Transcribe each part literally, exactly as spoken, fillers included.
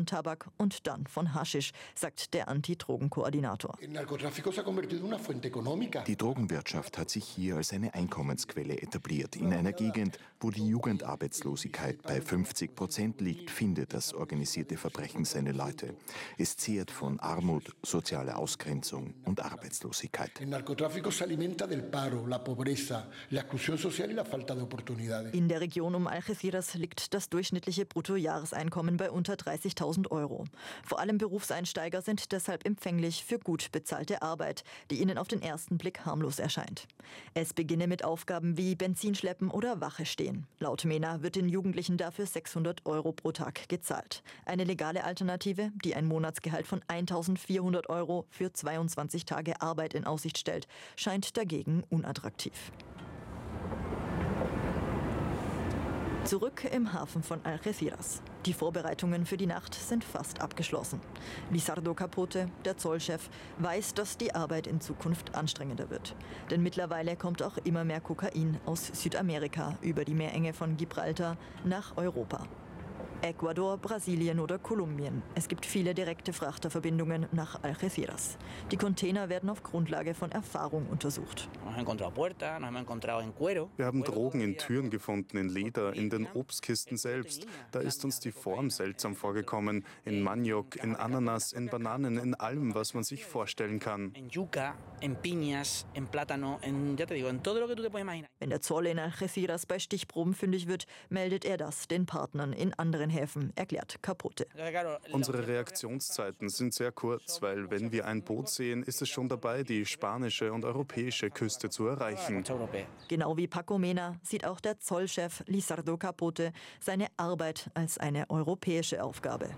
Tabak und dann von Haschisch, sagt der Anti-Drogen-Koordinator. Die Drogenwirtschaft hat sich hier als eine Einkommensquelle etabliert. In einer Gegend, wo die Jugendarbeitslosigkeit bei fünfzig Prozent liegt, findet das organisierte Verbrechen seine Leute. Es zehrt von Armut, sozialer Ausgrenzung und Arbeitslosigkeit. In der Region um Algeciras liegt das durchschnittliche Bruttojahreseinkommen bei unter dreißigtausend Euro. Vor allem Berufseinsteiger sind deshalb empfänglich für gut bezahlte Arbeit, die ihnen auf den ersten Blick harmlos erscheint. Es beginne mit Aufgaben wie Benzinschleppen oder Wache stehen. Laut MENA wird den Jugendlichen dafür sechshundert Euro pro Tag gezahlt. Eine legale Alternative, die ein Monatsgehalt von eintausendvierhundert Euro für zweiundzwanzig Tage Arbeit in Aussicht stellt, scheint dagegen unattraktiv. Zurück im Hafen von Algeciras. Die Vorbereitungen für die Nacht sind fast abgeschlossen. Lizardo Capote, der Zollchef, weiß, dass die Arbeit in Zukunft anstrengender wird. Denn mittlerweile kommt auch immer mehr Kokain aus Südamerika über die Meerenge von Gibraltar nach Europa. Ecuador, Brasilien oder Kolumbien. Es gibt viele direkte Frachterverbindungen nach Algeciras. Die Container werden auf Grundlage von Erfahrung untersucht. Wir haben Drogen in Türen gefunden, in Leder, in den Obstkisten selbst. Da ist uns die Form seltsam vorgekommen. In Maniok, in Ananas, in Bananen, in allem, was man sich vorstellen kann. Wenn der Zoll in Algeciras bei Stichproben fündig wird, meldet er das den Partnern in anderen Häfen, erklärt Capote. Unsere Reaktionszeiten sind sehr kurz, weil wenn wir ein Boot sehen, ist es schon dabei, die spanische und europäische Küste zu erreichen. Genau wie Paco Mena sieht auch der Zollchef Lizardo Capote seine Arbeit als eine europäische Aufgabe.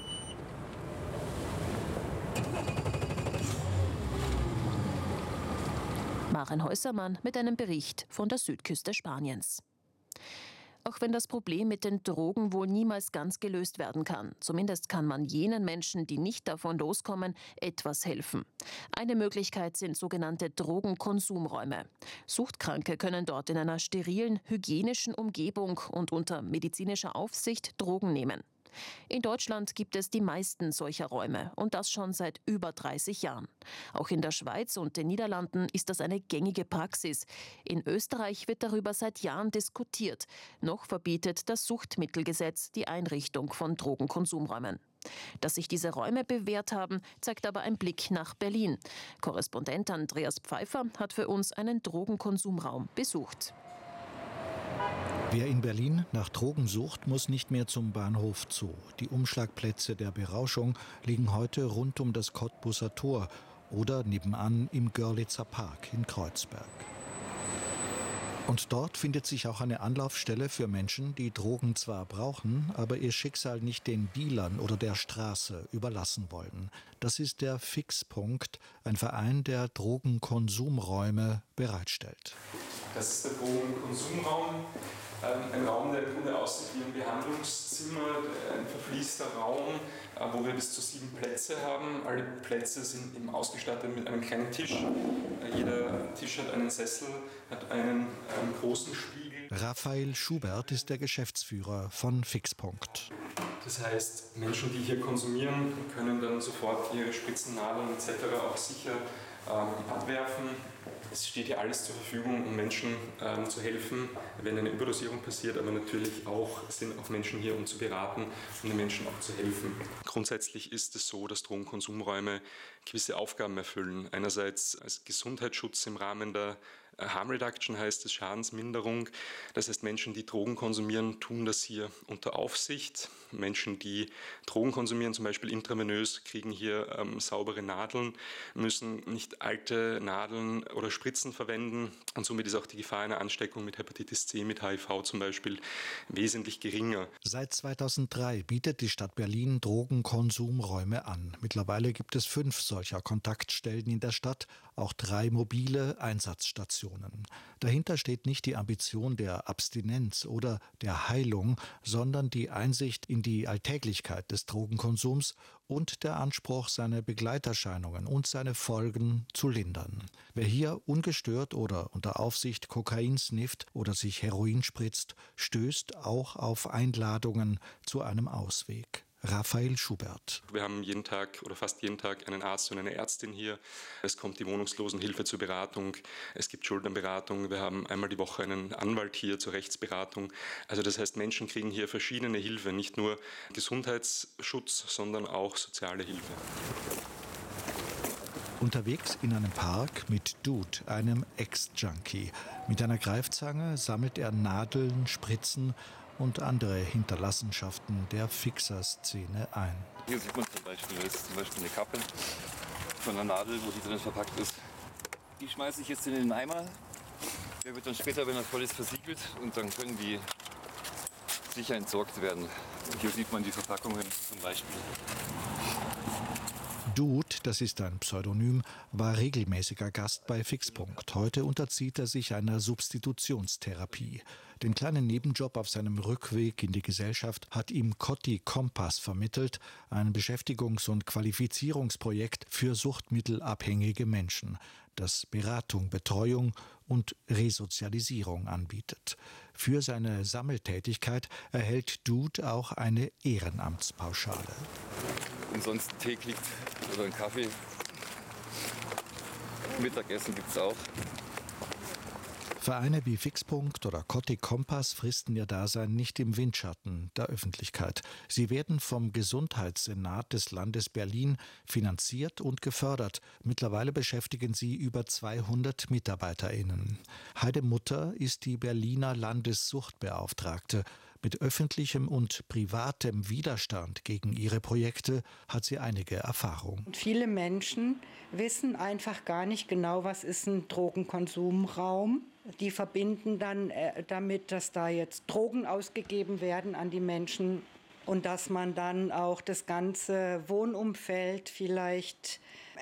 Maren Häusermann mit einem Bericht von der Südküste Spaniens. Auch wenn das Problem mit den Drogen wohl niemals ganz gelöst werden kann, zumindest kann man jenen Menschen, die nicht davon loskommen, etwas helfen. Eine Möglichkeit sind sogenannte Drogenkonsumräume. Suchtkranke können dort in einer sterilen, hygienischen Umgebung und unter medizinischer Aufsicht Drogen nehmen. In Deutschland gibt es die meisten solcher Räume und das schon seit über dreißig Jahren. Auch in der Schweiz und den Niederlanden ist das eine gängige Praxis. In Österreich wird darüber seit Jahren diskutiert. Noch verbietet das Suchtmittelgesetz die Einrichtung von Drogenkonsumräumen. Dass sich diese Räume bewährt haben, zeigt aber ein Blick nach Berlin. Korrespondent Andreas Pfeiffer hat für uns einen Drogenkonsumraum besucht. Wer in Berlin nach Drogen sucht, muss nicht mehr zum Bahnhof Zoo. Die Umschlagplätze der Berauschung liegen heute rund um das Kottbusser Tor oder nebenan im Görlitzer Park in Kreuzberg. Und dort findet sich auch eine Anlaufstelle für Menschen, die Drogen zwar brauchen, aber ihr Schicksal nicht den Dealern oder der Straße überlassen wollen. Das ist der Fixpunkt, ein Verein, der Drogenkonsumräume bereitstellt. Das ist der Drogenkonsumraum. Ein Raum, der im Grunde aussieht wie ein Behandlungszimmer, ein verfließter Raum, wo wir bis zu sieben Plätze haben. Alle Plätze sind eben ausgestattet mit einem kleinen Tisch. Jeder Tisch hat einen Sessel, hat einen, einen großen Spiegel. Raphael Schubert ist der Geschäftsführer von Fixpunkt. Das heißt, Menschen, die hier konsumieren, können dann sofort ihre Spritzennadeln et cetera auch sicher ähm, abwerfen. Es steht hier alles zur Verfügung, um Menschen ähm, zu helfen, wenn eine Überdosierung passiert, aber natürlich auch sind auch Menschen hier, um zu beraten, um den Menschen auch zu helfen. Grundsätzlich ist es so, dass Drogenkonsumräume gewisse Aufgaben erfüllen. Einerseits als Gesundheitsschutz im Rahmen der Harm Reduction, heißt es Schadensminderung. Das heißt, Menschen, die Drogen konsumieren, tun das hier unter Aufsicht. Menschen, die Drogen konsumieren, zum Beispiel intravenös, kriegen hier ähm, saubere Nadeln, müssen nicht alte Nadeln oder Spritzen verwenden und somit ist auch die Gefahr einer Ansteckung mit Hepatitis C, mit H I V zum Beispiel, wesentlich geringer. Seit zweitausenddrei bietet die Stadt Berlin Drogenkonsumräume an. Mittlerweile gibt es fünf solcher Kontaktstellen in der Stadt, auch drei mobile Einsatzstationen. Dahinter steht nicht die Ambition der Abstinenz oder der Heilung, sondern die Einsicht in die Alltäglichkeit des Drogenkonsums und der Anspruch, seine Begleiterscheinungen und seine Folgen zu lindern. Wer hier ungestört oder unter Aufsicht Kokain snifft oder sich Heroin spritzt, stößt auch auf Einladungen zu einem Ausweg. Raphael Schubert. Wir haben jeden Tag oder fast jeden Tag einen Arzt und eine Ärztin hier. Es kommt die Wohnungslosenhilfe zur Beratung. Es gibt Schuldenberatung. Wir haben einmal die Woche einen Anwalt hier zur Rechtsberatung. Also das heißt, Menschen kriegen hier verschiedene Hilfe, nicht nur Gesundheitsschutz, sondern auch soziale Hilfe. Unterwegs in einem Park mit Dude, einem Ex-Junkie. Mit einer Greifzange sammelt er Nadeln, Spritzen und andere Hinterlassenschaften der Fixer-Szene ein. Hier sieht man zum Beispiel, das ist zum Beispiel eine Kappe von einer Nadel, wo die drin verpackt ist. Die schmeiße ich jetzt in den Eimer. Der wird dann später, wenn er voll ist, versiegelt und dann können die sicher entsorgt werden. Hier sieht man die Verpackungen zum Beispiel. Dude, das ist ein Pseudonym, war regelmäßiger Gast bei Fixpunkt. Heute unterzieht er sich einer Substitutionstherapie. Den kleinen Nebenjob auf seinem Rückweg in die Gesellschaft hat ihm Cotti Kompass vermittelt, ein Beschäftigungs- und Qualifizierungsprojekt für suchtmittelabhängige Menschen, das Beratung, Betreuung und Resozialisierung anbietet. Für seine Sammeltätigkeit erhält Dude auch eine Ehrenamtspauschale. Und sonst ein Tee kriegt oder einen Kaffee. Mittagessen gibt es auch. Vereine wie Fixpunkt oder Cotti Kompass fristen ihr Dasein nicht im Windschatten der Öffentlichkeit. Sie werden vom Gesundheitssenat des Landes Berlin finanziert und gefördert. Mittlerweile beschäftigen sie über zweihundert MitarbeiterInnen. Heide Mutter ist die Berliner Landessuchtbeauftragte. Mit öffentlichem und privatem Widerstand gegen ihre Projekte hat sie einige Erfahrung. Viele Menschen wissen einfach gar nicht genau, was ist ein Drogenkonsumraum. Die verbinden dann äh, damit, dass da jetzt Drogen ausgegeben werden an die Menschen und dass man dann auch das ganze Wohnumfeld vielleicht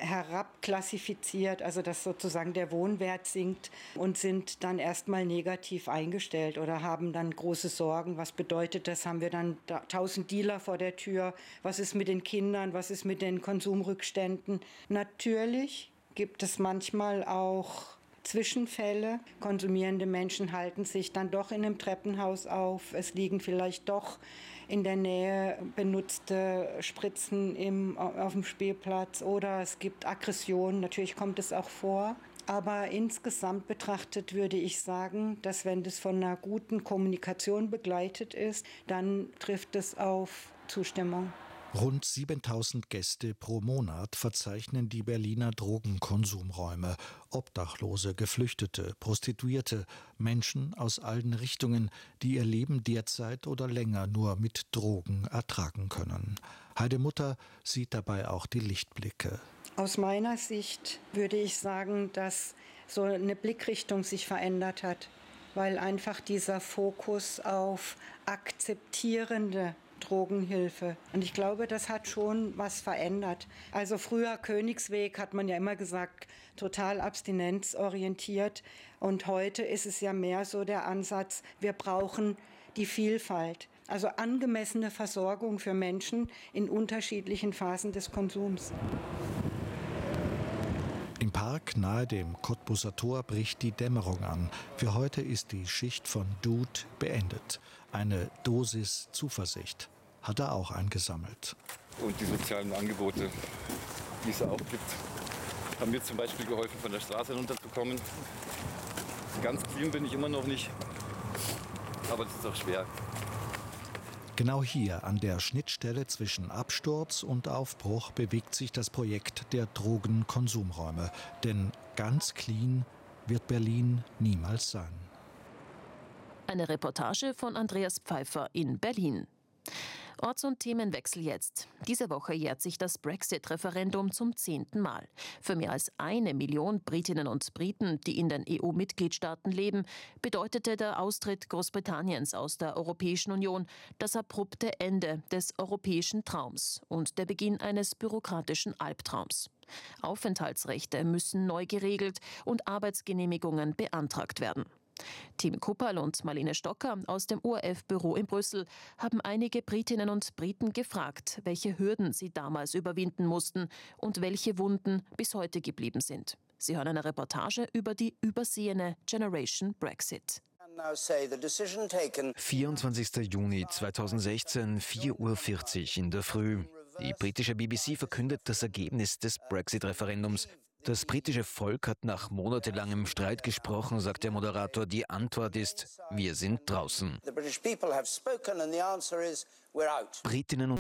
herabklassifiziert, also dass sozusagen der Wohnwert sinkt und sind dann erstmal negativ eingestellt oder haben dann große Sorgen. Was bedeutet das? Haben wir dann tausend Dealer vor der Tür? Was ist mit den Kindern? Was ist mit den Konsumrückständen? Natürlich gibt es manchmal auch Zwischenfälle. Konsumierende Menschen halten sich dann doch in einem Treppenhaus auf. Es liegen vielleicht doch in der Nähe benutzte Spritzen im, auf dem Spielplatz oder es gibt Aggressionen. Natürlich kommt es auch vor. Aber insgesamt betrachtet würde ich sagen, dass wenn das von einer guten Kommunikation begleitet ist, dann trifft es auf Zustimmung. Rund siebentausend Gäste pro Monat verzeichnen die Berliner Drogenkonsumräume. Obdachlose, Geflüchtete, Prostituierte, Menschen aus allen Richtungen, die ihr Leben derzeit oder länger nur mit Drogen ertragen können. Heide Mutter sieht dabei auch die Lichtblicke. Aus meiner Sicht würde ich sagen, dass so eine Blickrichtung sich verändert hat, weil einfach dieser Fokus auf akzeptierende Drogenhilfe. Und ich glaube, das hat schon was verändert. Also früher Königsweg hat man ja immer gesagt, total abstinenzorientiert. Und heute ist es ja mehr so der Ansatz, wir brauchen die Vielfalt. Also angemessene Versorgung für Menschen in unterschiedlichen Phasen des Konsums. Im Park nahe dem Cottbuser Tor bricht die Dämmerung an. Für heute ist die Schicht von Dude beendet. Eine Dosis Zuversicht hat er auch eingesammelt. Und die sozialen Angebote, die es auch gibt, haben mir zum Beispiel geholfen, von der Straße runterzukommen. Ganz clean bin ich immer noch nicht, aber das ist auch schwer. Genau hier, an der Schnittstelle zwischen Absturz und Aufbruch, bewegt sich das Projekt der Drogenkonsumräume. Denn ganz clean wird Berlin niemals sein. Eine Reportage von Andreas Pfeiffer in Berlin. Orts- und Themenwechsel jetzt. Diese Woche jährt sich das Brexit-Referendum zum zehnten Mal. Für mehr als eine Million Britinnen und Briten, die in den E U-Mitgliedstaaten leben, bedeutete der Austritt Großbritanniens aus der Europäischen Union das abrupte Ende des europäischen Traums und der Beginn eines bürokratischen Albtraums. Aufenthaltsrechte müssen neu geregelt und Arbeitsgenehmigungen beantragt werden. Tim Kupperl und Marlene Stocker aus dem O R F-Büro in Brüssel haben einige Britinnen und Briten gefragt, welche Hürden sie damals überwinden mussten und welche Wunden bis heute geblieben sind. Sie hören eine Reportage über die übersehene Generation Brexit. vierundzwanzigster Juni zweitausendsechzehn, vier Uhr vierzig in der Früh. Die britische B B C verkündet das Ergebnis des Brexit-Referendums. Das britische Volk hat nach monatelangem Streit gesprochen, sagt der Moderator. Die Antwort ist: Wir sind draußen. Britinnen und